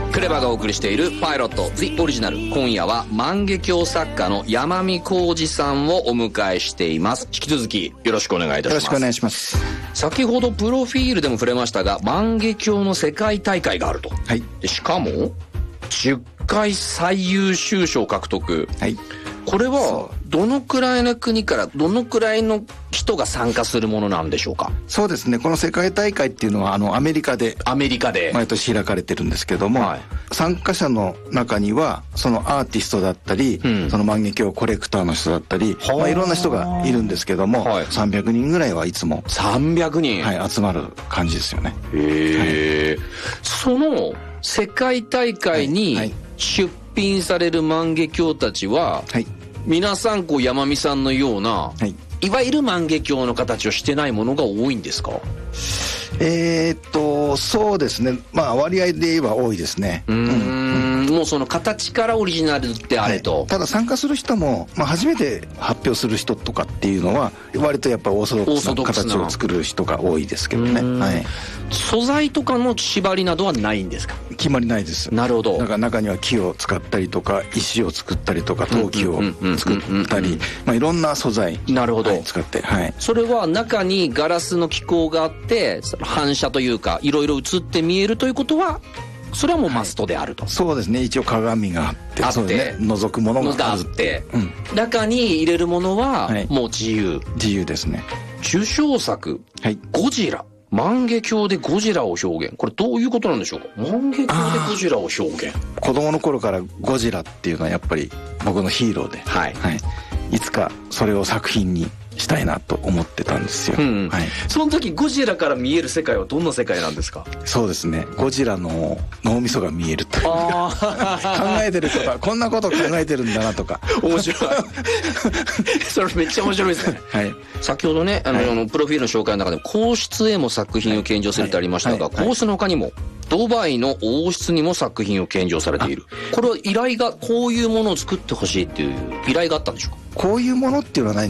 クレバがお送りしているパイロット The オリジナル。今夜は万華鏡作家の山見浩二さんをお迎えしています。引き続きよろしくお願いいたします。 よろしくお願いします。 先ほどプロフィールでも触れましたが、万華鏡の世界大会があると。 はい。 でしかも10回最優秀賞獲得。 はい。 これはどのくらいの国からどのくらいの人が参加するものなんでしょうか？ そうですね、この世界大会っていうのはアメリカで毎年開かれてるんですけども、はい、参加者の中にはそのアーティストだったり、その万華鏡コレクターの人だったり、いろんな人がいるんですけども、300人ぐらいはいつも 300人、 はい、集まる感じですよね。 へえ、はい、その世界大会に出品される万華鏡たちは、はい、皆さん山見さんのような、はい、いわゆる万華鏡の形をしてないものが多いんですか？ そうですね、割合で言えば多いですね。 もうその形からオリジナルであれと、はい、 ただ参加する人も、初めて発表する人とかっていうのは割とやっぱオーソドックスな形を作る人が多いですけどね。はい、 素材とかの縛りなどはないんですか？ 決まりないです。 なるほど。 だから中には木を使ったりとか石を作ったりとか陶器を作ったり、いろんな素材、 なるほど、 使って、はい、 それは中にガラスの気孔があって反射というかいろいろ映って見えるということはそれはもうマストであると。 はい、そうですね、一応鏡があってそうですね、覗くものがあって、 中に入れるものはもう自由ですね。 受賞作、はい、ゴジラ、万華鏡でゴジラを表現、これどういうことなんでしょうか？万華鏡でゴジラを表現。 子供の頃からゴジラっていうのはやっぱり僕のヒーローで、はいはい、いつかそれを作品にしたいなと思ってたんですよ。はい、 その時ゴジラから見える世界はどんな世界なんですか？ そうですね、ゴジラの脳みそが見えるという考えてることはこんなこと考えてるんだなとか面白いそれめっちゃ面白いですね。はい、先ほどねプロフィールの紹介の中でも皇室へも作品を献上するってありましたが、皇室の他にもドバイの王室にも作品を献上されている。これは依頼がこういうものを作ってほしいっていう依頼があったんでしょうか？ こういうものっていうのはない